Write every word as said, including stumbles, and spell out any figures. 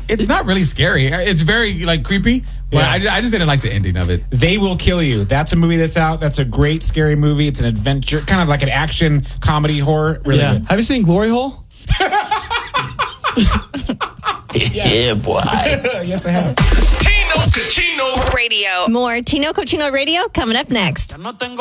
It's not really scary. It's very like creepy. But yeah. I, just, I just didn't like the ending of it. They Will Kill You. That's a movie that's out. That's a great scary movie. It's an adventure, kind of like an action comedy horror. Really yeah. good. Have you seen Glory Hole? Yeah, boy. Yes, I have. Tino Cochino Radio. More Tino Cochino Radio coming up next.